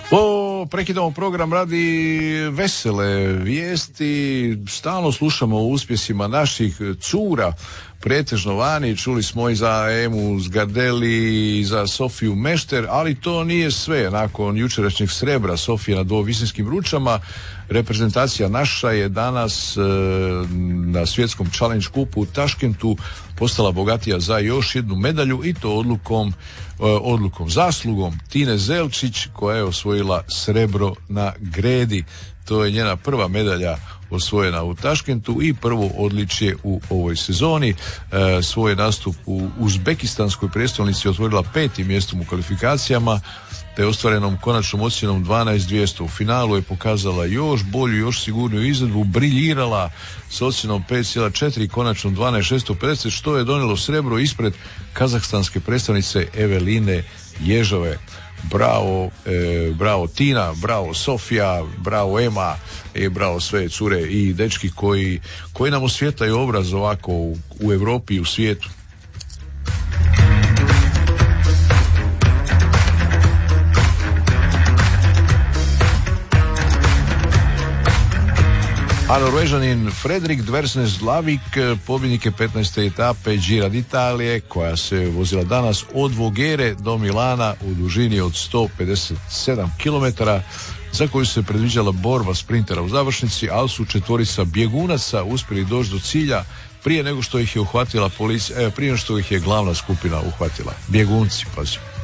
Prekidamo program radi vesele vijesti. Stalno slušamo o uspjesima naših cura, pretežno vani. Čuli smo i za Emu Zgardelli i za Sofiju Mešter, ali to nije sve. Nakon jučerašnjeg srebra Sofije na dvovisinskim ručama, reprezentacija naša je danas na svjetskom Challenge Cupu u Taškentu postala bogatija za još jednu medalju, i to zaslugom Tine Zelčić, koja je osvojila srebro na gredi. To je njena prva medalja osvojena u Taškentu i prvo odličje u ovoj sezoni. Svoj nastup u uzbekistanskoj prijestolnici otvorila 5. mjestom u kvalifikacijama, te ostvarenom konačnom ocjenom 12.200. U finalu je pokazala još bolju, još sigurniju izvedbu, briljirala s ocjenom 5.4 i konačnom 12.650, što je donijelo srebro ispred kazahstanske predstavnice Eveline Ježove. Bravo Tina, bravo Sofija, bravo Ema i bravo sve cure i dečki koji nam osvjetaju obraz ovako u Europi i u svijetu. A Norvežanin Fredrik Dversnes-Lavik pobjednik je 15. etape Gira d'Italie, koja se vozila danas od Vogere do Milana u dužini od 157 km, za koju se predviđala borba sprintera u završnici, ali su četvorica bjegunaca uspjeli doći do cilja prije nego što ih je uhvatila policija, prije nego što ih je glavna skupina uhvatila. Bjegunci, pazi.